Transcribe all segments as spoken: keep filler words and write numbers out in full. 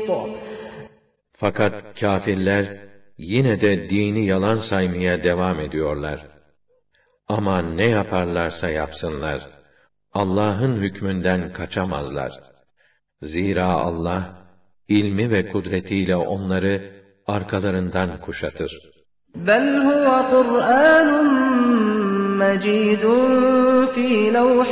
Fakat kâfirler yine de dini yalan saymaya devam ediyorlar. Ama ne yaparlarsa yapsınlar, Allah'ın hükmünden kaçamazlar. Zira Allah, ilmi ve kudretiyle onları arkalarından kuşatır. بَلْ هُوَ قُرْآنٌ مَجِيدٌ فِي لَوْحٍ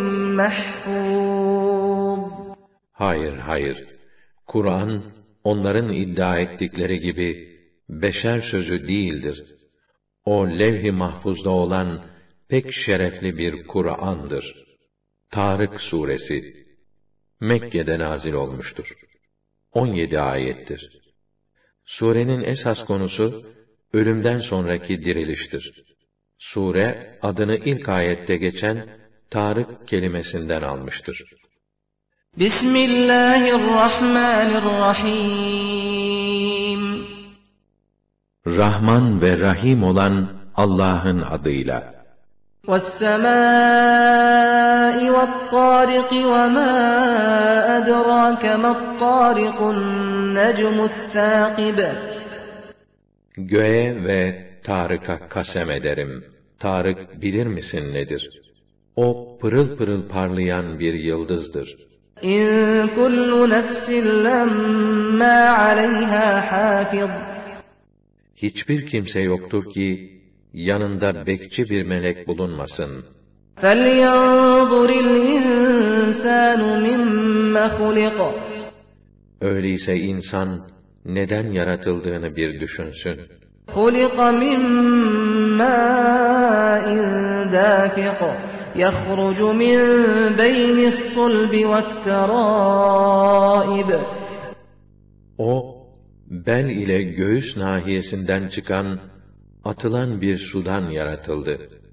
مَحْفُوظٍ. Hayır, hayır. Kur'an, onların iddia ettikleri gibi beşer sözü değildir. O levh-i mahfuzda olan pek şerefli bir Kur'an'dır. Tarık suresi Mekke'de nazil olmuştur. on yedi ayettir. Surenin esas konusu ölümden sonraki diriliştir. Sure adını ilk ayette geçen Tarık kelimesinden almıştır. Bismillahirrahmanirrahim. Rahman ve Rahim olan Allah'ın adıyla. وَالسَّمَاءِ وَالطَّارِقِ وَمَا أَدْرَاكَ مَا الطَّارِقُ النَّجْمُ الثَّاقِبُ. Göğe ve Tarık'a kasem ederim. Tarık bilir misin nedir? O pırıl pırıl parlayan bir yıldızdır. İn kullu nefsin lemma aleyha hafiz. Hiçbir kimse yoktur ki yanında bekçi bir melek bulunmasın. فَلْيَنْظُرِ الْاِنْسَانُ مِمَّ خُلِقَ. Öyleyse insan neden yaratıldığını bir düşünsün. خُلِقَ مِنْ مَاءٍ دَافِقٍ يَخْرُجُ مِنْ بَيْنِ الصُّلْبِ وَالتَّرَائِبِ. O, bel ile göğüs nahiyesinden çıkan, atılan bir sudan yaratıldı.